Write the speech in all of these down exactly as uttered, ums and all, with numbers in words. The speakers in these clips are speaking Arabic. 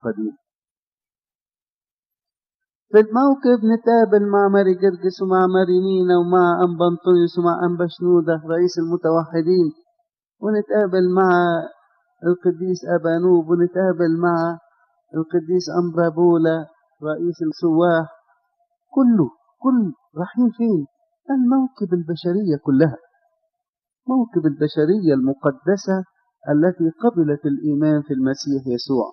القديم. في الموكب نتقابل مع ماري جرجس ومع ماري مينا ومع أنبا أنطونيوس ومع أنبا شنودة رئيس المتوحدين، ونتقابل مع القديس أبانوب، ونتقابل مع القديس أمبابولا رئيس السواح. كله كل رايحين فين؟ الموكب البشرية كلها، موكب البشرية المقدسة التي قبلت الإيمان في المسيح يسوع.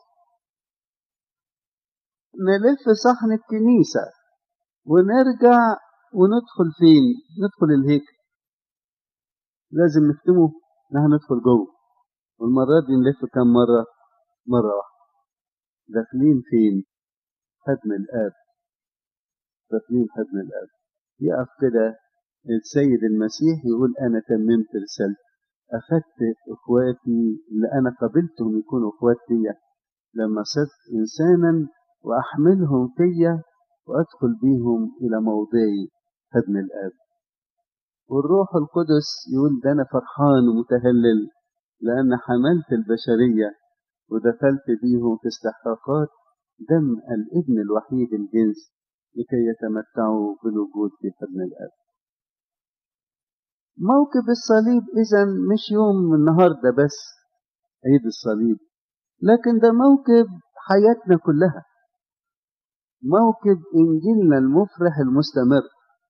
نلف صحن الكنيسة ونرجع وندخل فين؟ ندخل الهيكل. لازم نختمه نحن ندخل جوه، والمرة دي نلف كم مرة؟ مرة واحدة. داخلين فين؟ حضن الآب، داخلين حضن الآب. يقف كده السيد المسيح يقول أنا تممت رسالتي، أخذت إخواتي اللي أنا قبلتهم يكونوا إخواتي لما صرت إنسانا، وأحملهم فيا وأدخل بيهم إلى موضعي حضن الآب. والروح القدس يقول ده أنا فرحان ومتهلل لأن حملت البشرية ودخلت بيهم في استحقاقات دم الابن الوحيد الجنس لكي يتمتعوا بالوجود في حضن الآب. موكب الصليب إذن مش يوم النهاردة بس عيد الصليب، لكن ده موكب حياتنا كلها، موكب إنجيلنا المفرح المستمر.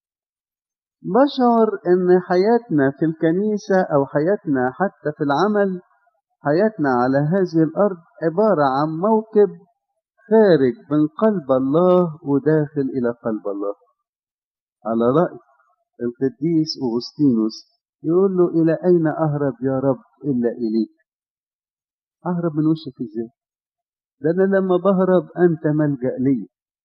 بشعر إن حياتنا في الكنيسة أو حياتنا حتى في العمل، حياتنا على هذه الأرض عبارة عن موكب خارج من قلب الله وداخل إلى قلب الله. على رأي القديس أغسطينوس يقول له إلى أين أهرب يا رب إلا إليك؟ أهرب من وشك إزاي؟ ده أنا لما بهرب أنت ملجأ لي.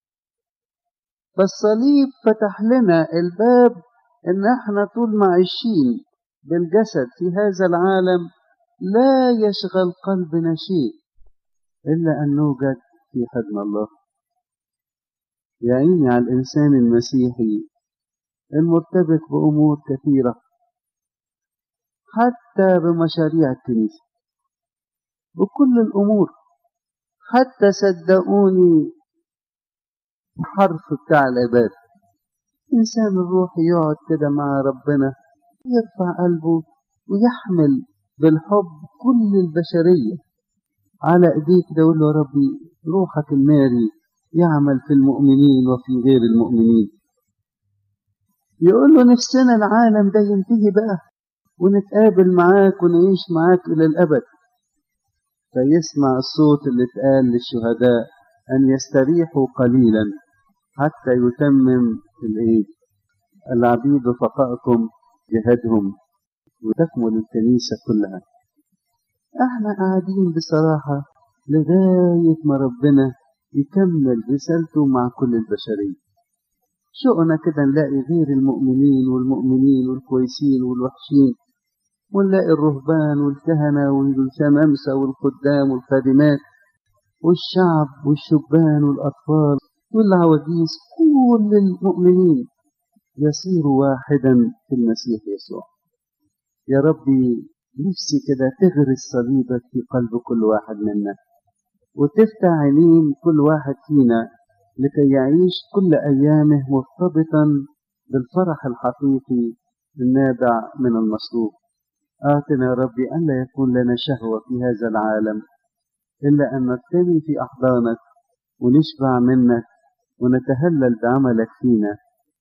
فالصليب فتح لنا الباب إن احنا طول ما عايشين بالجسد في هذا العالم لا يشغل قلبنا شيء إلا أن نوجد في حضن الله. يعيني على الإنسان المسيحي المرتبط بأمور كثيرة، حتى بمشاريع الكنيسة، بكل الأمور، حتى صدقوني حرف بتاع العبادة. إنسان الروحي يقعد كده مع ربنا يرفع قلبه ويحمل بالحب كل البشرية على إيديك ده، يقول له يا ربي روحك الناري يعمل في المؤمنين وفي غير المؤمنين. يقول له نفسنا العالم ده ينتهي بقى ونتقابل معاك ونعيش معاك إلى الأبد. فيسمع الصوت اللي اتقال للشهداء أن يستريحوا قليلا حتى يتمم الإيه؟ العبيد رفقائكم جهادهم وتكمل الكنيسة كلها. احنا قاعدين بصراحة لغاية ما ربنا يكمل رسالته مع كل البشرية. شؤنا كده نلاقي غير المؤمنين والمؤمنين والكويسين والوحشين، ونلاقي الرهبان والكهنة والشمامسة والخدام والخادمات والشعب والشبان والأطفال والعواجيز، كل المؤمنين يصيروا واحدا في المسيح يسوع. يا ربي نفسي كده تغرس صليبك في قلب كل واحد منا، وتفتح عينين كل واحد فينا لكي يعيش كل أيامه مرتبطا بالفرح الحقيقي النابع من المصلوب. آتنا يا ربي أن لا يكون لنا شهوة في هذا العالم إلا أن نرتمي في أحضانك ونشبع منك ونتهلل بعملك فينا